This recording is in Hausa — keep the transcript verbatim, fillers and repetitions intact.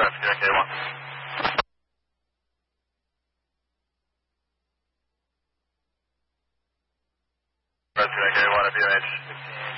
rescue K one. Rescue K one at U H fifteen.